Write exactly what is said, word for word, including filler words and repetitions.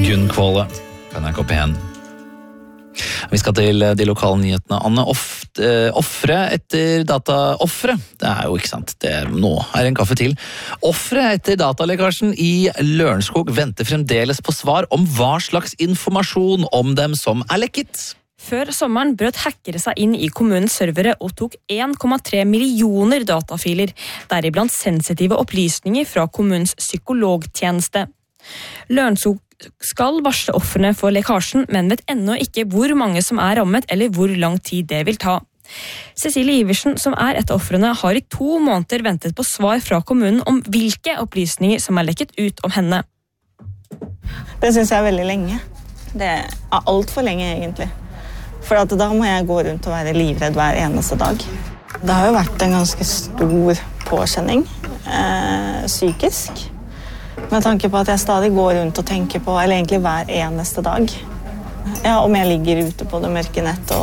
Gunn Kvåle på N R K P en. Vi skal til de lokale nyhetene. Anne, ofte, offre etter data... Offre? Det er jo ikke sant. Det, nå er en kaffe til. Offre etter datalekkasjen i Lørenskog venter fremdeles på svar om hva slags informasjon om dem som er lekket. Før sommeren brøt hackere seg inn i kommunens servere og tok en komma tre millioner datafiler, deriblant sensitive opplysninger fra kommunens psykologtjeneste. Lørenskog skal varsle offerne for lekkasjen, men vet ennå ikke hvor mange som er rammet eller hvor lang tid det vil ta. Cecilie Iversen, som er et av offrene, har i to måneder ventet på svar fra kommunen om hvilke opplysninger som er lekket ut om henne. Det synes jeg er veldig lenge. Det er alt for lenge egentlig. For at da må jeg gå rundt og være livredd hver eneste dag. Det har jo vært en ganske stor påkjenning, eh, psykisk. Med tanke på at jeg stadig går rundt og tenker på, eller egentlig hver eneste dag. Ja, om jeg ligger ute på det mørke nett og,